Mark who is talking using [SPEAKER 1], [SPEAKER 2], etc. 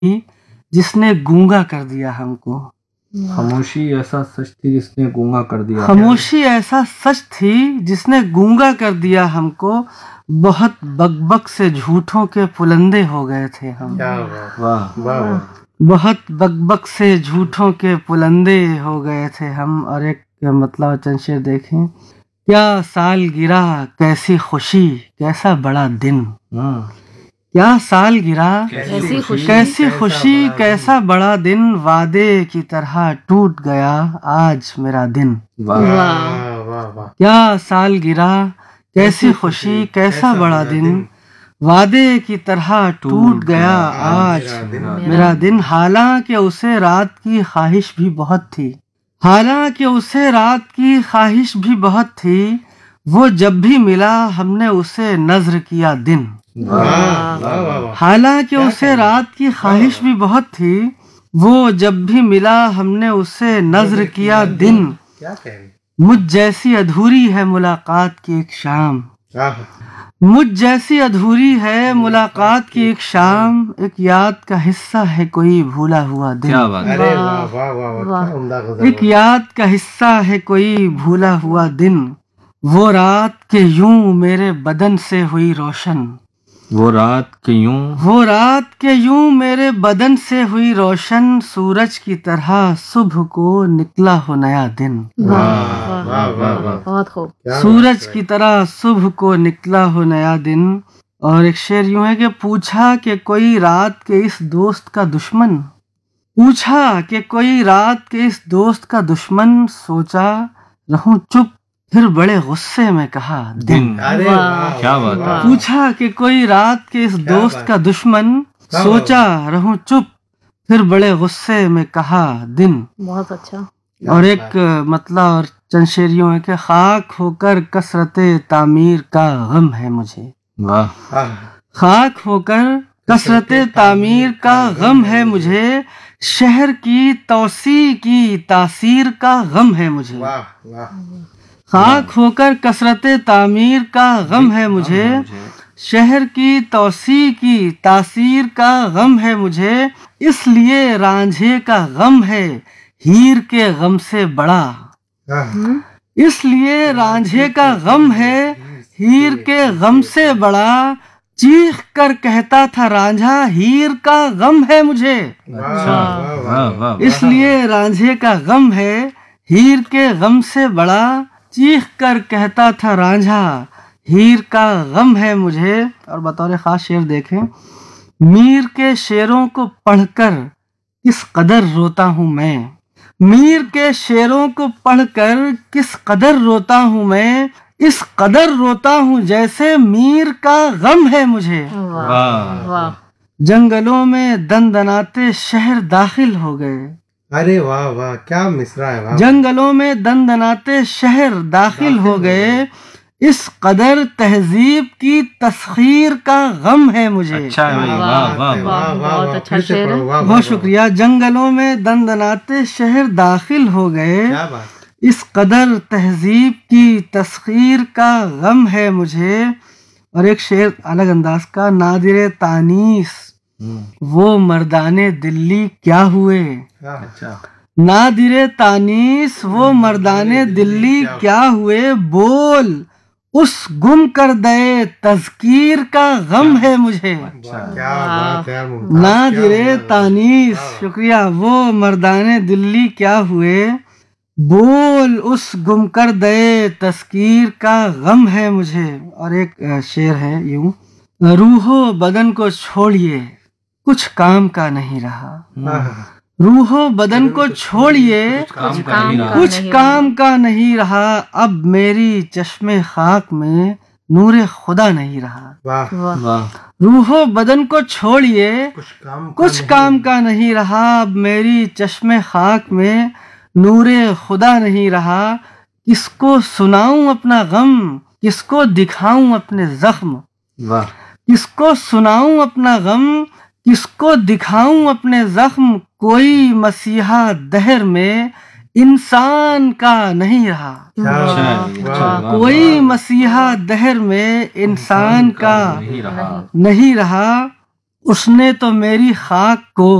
[SPEAKER 1] جس نے گونگا کر دیا ہم کو.
[SPEAKER 2] خاموشی ایسا سچ تھی جس نے گونگا کر دیا.
[SPEAKER 1] خاموشی ایسا سچ تھی جس نے گونگا کر دیا ہم کو. بہت بک بک سے جھوٹوں کے پلندے ہو گئے تھے ہم.
[SPEAKER 2] واہ.
[SPEAKER 1] بہت بک بک سے جھوٹوں کے پلندے ہو گئے تھے ہم. اور ایک مطلب چند شعر دیکھیں. کیا سال گرا کیسی خوشی کیسا بڑا دن. کیا سال گرا کیسی خوشی کیسا بڑا دن. وعدے کی طرح ٹوٹ گیا آج میرا دن. کیا سال گرا کیسی خوشی کیسا بڑا دن. وعدے کی طرح ٹوٹ گیا آج میرا دن. حالانکہ اسے رات کی خواہش بھی بہت تھی. حالانکہ اسے رات کی خواہش بھی بہت تھی. وہ جب بھی ملا ہم نے اسے نذر کیا دن. حالانکہ اسے رات کی خواہش بھی بہت تھی. وہ جب بھی ملا ہم نے اسے نذر کیا دن. مجھ جیسی ادھوری ہے ملاقات کی ایک شام. مجھ جیسی ادھوری ہے ملاقات کی ایک شام. ایک یاد کا حصہ ہے کوئی بھولا ہوا دن. ایک یاد کا حصہ ہے کوئی بھولا ہوا دن. وہ رات کے یوں میرے بدن سے ہوئی روشن.
[SPEAKER 2] وہ رات
[SPEAKER 1] کے یوں میرے بدن سے ہوئی روشن. سورج کی طرح صبح کو نکلا ہو نیا دن.
[SPEAKER 3] بہت خوب.
[SPEAKER 1] سورج کی طرح صبح کو نکلا ہو نیا دن. اور ایک شعر یوں ہے کہ پوچھا کہ کوئی رات کے اس دوست کا دشمن. پوچھا کہ کوئی رات کے اس دوست کا دشمن. سوچا رہوں چپ پھر بڑے غصے میں کہا دن.
[SPEAKER 2] کیا بات ہے.
[SPEAKER 1] پوچھا کہ کوئی رات کے اس دوست کا دشمن. سوچا رہوں چپ پھر بڑے غصے میں کہا دن.
[SPEAKER 3] بہت اچھا.
[SPEAKER 1] اور ایک مطلب اور چند شعریوں ہے کہ خاک ہو کر کثرت تعمیر کا غم ہے مجھے. خاک ہو کر کثرت تعمیر کا غم ہے مجھے. شہر کی توسیع کی تاثیر کا غم ہے مجھے. خاک ہو کر کثرت تعمیر کا غم ہے مجھے. شہر کی توسیع کی تاثیر کا غم ہے مجھے. اس لیے رانجھے کا غم ہے ہیر کے غم سے بڑا. اس لیے رانجھے کا غم ہے ہیر کے غم سے بڑا. چیخ کر کہتا تھا رانجھا ہیر کا غم ہے مجھے. اس لیے رانجھے کا غم ہے ہیر کے غم سے بڑا. چیخ کر کہتا تھا رانجھا ہیر کا غم ہے مجھے. اور بطور خاص شعر دیکھیں. میر کے شعروں کو پڑھ کر کس قدر روتا ہوں میں. میر کے شعروں کو پڑھ کر کس قدر روتا ہوں میں. اس قدر روتا ہوں جیسے میر کا غم ہے مجھے. جنگلوں میں دندناتے شہر داخل ہو گئے.
[SPEAKER 4] ارے واہ واہ کیا مصرع ہے.
[SPEAKER 1] جنگلوں میں دندناتے شہر داخل ہو گئے. اس قدر تہذیب کی تسخیر کا غم ہے مجھے.
[SPEAKER 3] بہت اچھا شعر ہے.
[SPEAKER 1] بہت شکریہ. جنگلوں میں دندناتے شہر داخل ہو گئے. اس قدر تہذیب کی تسخیر کا غم ہے مجھے. اور ایک شعر الگ انداز کا. نادر تانیس وہ مردان دلی کیا ہوئے. نادر تانیس وہ مردان دلی کیا ہوئے. بول اس گم کر دے تذکیر کا غم ہے مجھے. نادر تانیس شکریہ. وہ مردان دلی کیا ہوئے. بول اس گم کر دے تذکیر کا غم ہے مجھے. اور ایک شعر ہے یوں. روح و بدن کو چھوڑیے کچھ کام کا نہیں رہا. روح و بدن کو چھوڑیے کچھ کام کا نہیں رہا. اب میری چشم خاک میں نور خدا نہیں رہا. روح و بدن کو چھوڑیے کچھ کام کا نہیں رہا. اب میری چشم خاک میں نور خدا نہیں رہا. کس کو سناؤں اپنا غم کس کو دکھاؤں اپنے زخم. کس کو سناؤں اپنا غم کس کو دکھاؤں اپنے زخم. کوئی مسیحا دہر میں انسان کا نہیں رہا. کوئی مسیحا دہر میں انسان کا نہیں رہا. اس نے تو میری خاک کو